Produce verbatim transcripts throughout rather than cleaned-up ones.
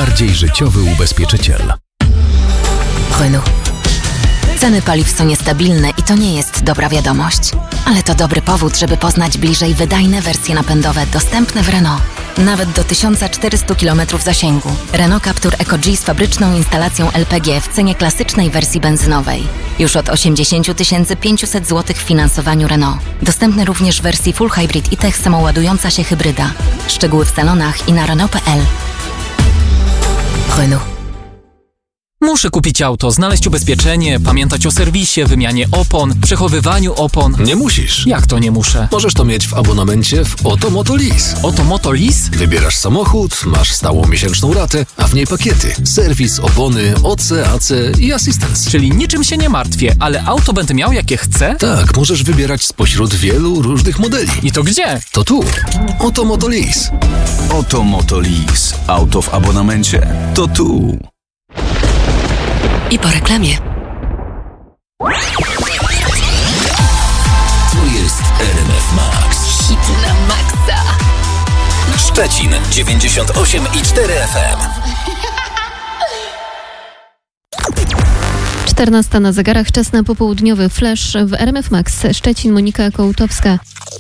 najbardziej życiowy ubezpieczyciel. Renault. Ceny paliw są niestabilne i to nie jest dobra wiadomość. Ale to dobry powód, żeby poznać bliżej wydajne wersje napędowe dostępne w Renault. Nawet do tysiąc czterysta kilometrów zasięgu. Renault Captur Eco-G z fabryczną instalacją L P G w cenie klasycznej wersji benzynowej. Już od osiemdziesiąt tysięcy pięćset złotych w finansowaniu Renault. Dostępny również w wersji Full Hybrid i Tech samoładująca się hybryda. Szczegóły w salonach i na Renault kropka p l. Renault. Muszę kupić auto, znaleźć ubezpieczenie, pamiętać o serwisie, wymianie opon, przechowywaniu opon. Nie musisz. Jak to nie muszę? Możesz to mieć w abonamencie w Oto Moto Lease. Oto Moto Lease? Wybierasz samochód, masz stałą miesięczną ratę, a w niej pakiety. Serwis, opony, O C, A C i asystans. Czyli niczym się nie martwię, ale auto będę miał jakie chcę? Tak, możesz wybierać spośród wielu różnych modeli. I to gdzie? To tu. Oto Moto Lease. Oto Moto Lease. Auto w abonamencie. To tu. I po reklamie. Tu jest R M F Max. Hit na maksa. Szczecin dziewięćdziesiąt osiem i cztery F M. czternasta na zegarach, czas na popołudniowy flash w R M F Max. Szczecin, Monika Kołtowska.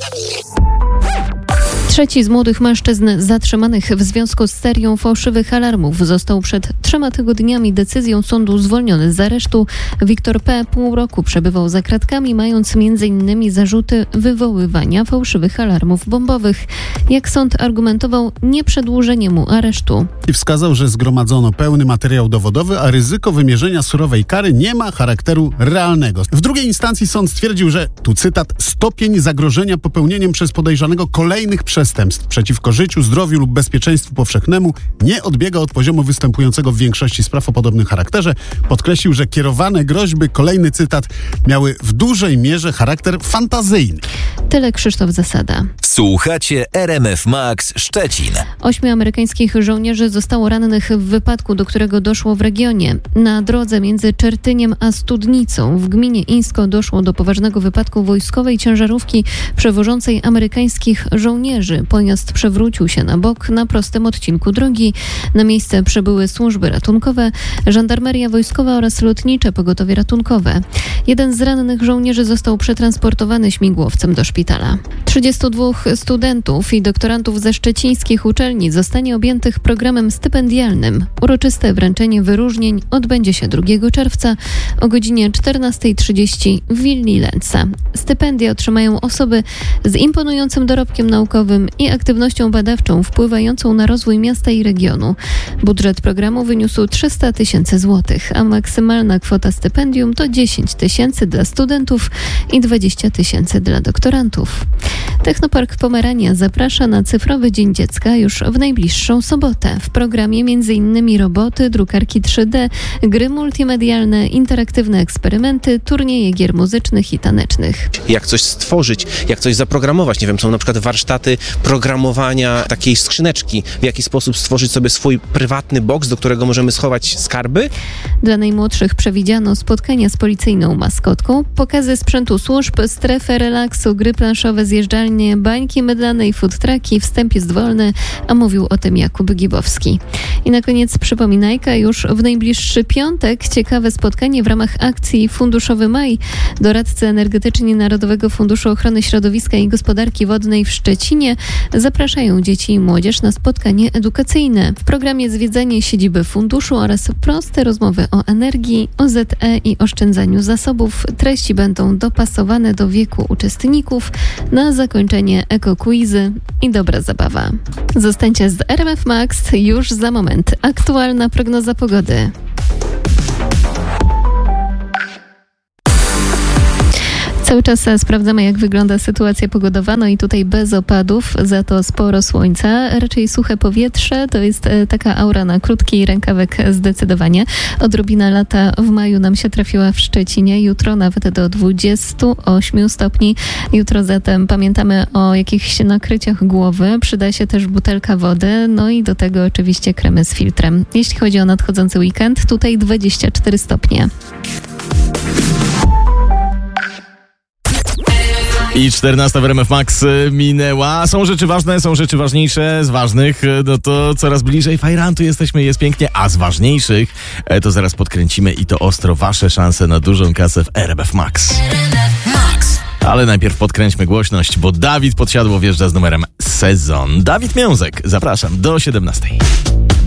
Trzeci z młodych mężczyzn zatrzymanych w związku z serią fałszywych alarmów został przed trzema tygodniami decyzją sądu zwolniony z aresztu. Wiktor P. pół roku przebywał za kratkami, mając między innymi zarzuty wywoływania fałszywych alarmów bombowych. Jak sąd argumentował, nie przedłużenie mu aresztu. I wskazał, że zgromadzono pełny materiał dowodowy, a ryzyko wymierzenia surowej kary nie ma charakteru realnego. W drugiej instancji sąd stwierdził, że, tu cytat, stopień zagrożenia popełnieniem przez podejrzanego kolejnych przestępstw przeciwko życiu, zdrowiu lub bezpieczeństwu powszechnemu nie odbiega od poziomu występującego w większości spraw o podobnym charakterze. Podkreślił, że kierowane groźby, kolejny cytat, miały w dużej mierze charakter fantazyjny. Tyle Krzysztof Zasada. Słuchacie R M F Max Szczecin. Ośmiu amerykańskich żołnierzy zostało rannych w wypadku, do którego doszło w regionie. Na drodze między Czertyniem a Studnicą w gminie Ińsko doszło do poważnego wypadku wojskowej ciężarówki przewożącej amerykańskich żołnierzy. Pojazd przewrócił się na bok na prostym odcinku drogi. Na miejsce przybyły służby ratunkowe, żandarmeria wojskowa oraz lotnicze pogotowie ratunkowe. Jeden z rannych żołnierzy został przetransportowany śmigłowcem do szpitala. trzydziestu dwóch studentów i doktorantów ze szczecińskich uczelni zostanie objętych programem stypendialnym. Uroczyste wręczenie wyróżnień odbędzie się drugiego czerwca o godzinie czternasta trzydzieści w Willi Lęca. Stypendia otrzymają osoby z imponującym dorobkiem naukowym i aktywnością badawczą wpływającą na rozwój miasta i regionu. Budżet programu wyniósł trzysta tysięcy złotych, a maksymalna kwota stypendium to dziesięć tysięcy dla studentów i dwadzieścia tysięcy dla doktorantów. Technopark Pomerania zaprasza na Cyfrowy Dzień Dziecka już w najbliższą sobotę. W programie m.in. roboty, drukarki trzy D, gry multimedialne, interaktywne eksperymenty, turnieje gier muzycznych i tanecznych. Jak coś stworzyć, jak coś zaprogramować. Nie wiem, są na przykład warsztaty programowania takiej skrzyneczki. W jaki sposób stworzyć sobie swój prywatny boks, do którego możemy schować skarby. Dla najmłodszych przewidziano spotkania z policyjną maskotką, pokazy sprzętu służb, strefę relaksu, gry planszowe, zjeżdżalnie, bańki mydlane i food trucki. Wstęp jest wolny, a mówił o tym Jakub Gibowski. I na koniec przypominajka, już w najbliższy piątek ciekawe spotkanie w ramach akcji Funduszowy Maj. Doradcy energetyczni Narodowego Funduszu Ochrony Środowiska i Gospodarki Wodnej w Szczecinie zapraszają dzieci i młodzież na spotkanie edukacyjne. W programie zwiedzanie siedziby funduszu oraz proste rozmowy o energii, O Z E i oszczędzaniu zasobów. Treści będą dopasowane do wieku uczestników. Na zakończenie eko-quizy i dobra zabawa. Zostańcie z R M F Max już za moment. Aktualna prognoza pogody. Cały czas sprawdzamy, jak wygląda sytuacja pogodowa, no i tutaj bez opadów, za to sporo słońca, raczej suche powietrze, to jest taka aura na krótki rękawek zdecydowanie. Odrobina lata w maju nam się trafiła w Szczecinie, jutro nawet do dwudziestu ośmiu stopni. Jutro zatem pamiętamy o jakichś nakryciach głowy, przyda się też butelka wody, no i do tego oczywiście kremy z filtrem. Jeśli chodzi o nadchodzący weekend, tutaj dwadzieścia cztery stopnie. I czternasta w R M F Max minęła. Są rzeczy ważne, są rzeczy ważniejsze. Z ważnych, no to coraz bliżej Fajrantu jesteśmy, jest pięknie. A z ważniejszych, to zaraz podkręcimy i to ostro wasze szanse na dużą kasę w R M F Max. Ale najpierw podkręćmy głośność, bo Dawid Podsiadło wjeżdża z numerem Sezon. Dawid Miązek, zapraszam do siedemnastej.